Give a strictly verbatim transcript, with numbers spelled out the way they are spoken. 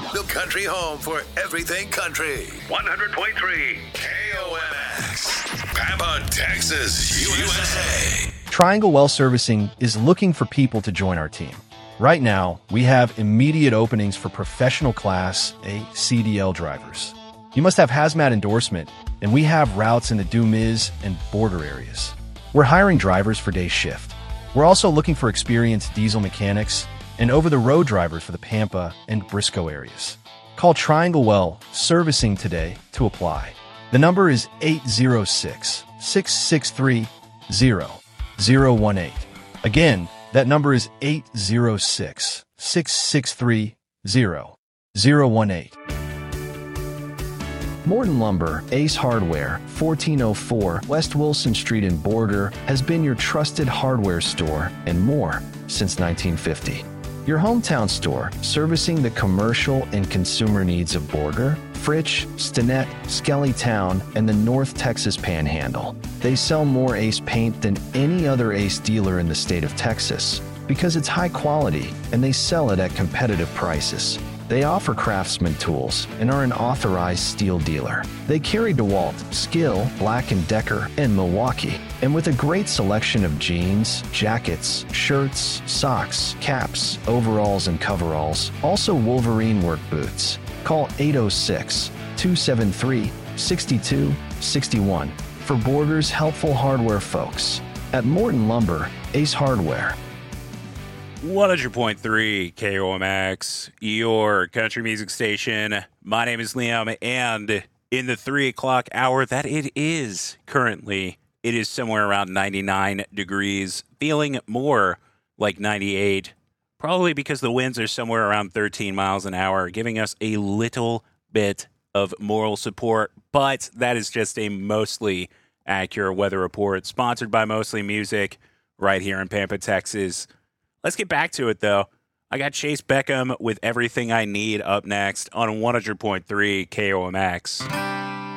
the country home for everything country. one hundred point three K O M X. Pampa, Texas, U S A. Triangle Well Servicing is looking for people to join our team. Right now, we have immediate openings for professional class A C D L drivers. You must have hazmat endorsement, and we have routes in the Dumiz and border areas. We're hiring drivers for day shift. We're also looking for experienced diesel mechanics and over-the-road drivers for the Pampa and Briscoe areas. Call Triangle Well Servicing today to apply. The number is eight zero six, six six three, zero zero one eight. Again, that number is eight zero six, six six three, zero zero one eight. Morton Lumber, Ace Hardware, fourteen oh four West Wilson Street in Border, has been your trusted hardware store and more since nineteen fifty. Your hometown store, servicing the commercial and consumer needs of Border, Fritch, Stinnett, Skellytown, and the North Texas Panhandle. They sell more Ace paint than any other Ace dealer in the state of Texas because it's high quality and they sell it at competitive prices. They offer Craftsman tools and are an authorized steel dealer. They carry DeWalt, Skill, Black and Decker, and Milwaukee. And with a great selection of jeans, jackets, shirts, socks, caps, overalls, and coveralls, also Wolverine work boots. Call eight oh six, two seven three, six two six one for Border's helpful hardware folks. At Morton Lumber, Ace Hardware. one hundred point three K O M X, your country music station. My name is Liam, and in the three o'clock hour that it is currently, it is somewhere around ninety-nine degrees, feeling more like ninety-eight, probably because the winds are somewhere around thirteen miles an hour, giving us a little bit of moral support, but that is just a mostly accurate weather report, sponsored by Mostly Music, right here in Pampa, Texas. Let's get back to it, though. I got Chase Beckham with Everything I Need up next on one hundred point three K O M X.